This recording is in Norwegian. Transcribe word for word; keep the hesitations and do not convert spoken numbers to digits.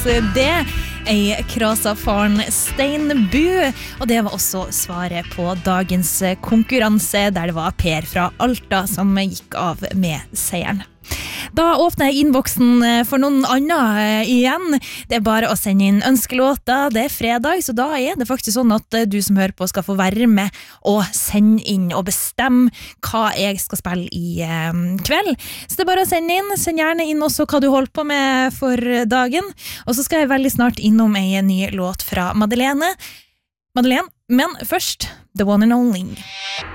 Det ei krasa faren Steinbu, og det var også svaret på dagens konkurranse, der det var Per fra Alta som gikk av med seieren. Da åpner jeg innboksen for noen andre igjen. Det er bare å sende inn ønskelåter. Det er fredag, så da er det faktisk sånn at du som hører på skal få være med og sende inn og bestemme hva jeg skal spille i eh, kveld. Så det er bare å sende inn. Send gjerne inn også hva du holder på med for dagen. Og så skal jeg veldig snart innom en ny låt fra Madeleine. Madeleine, men først The One and Only.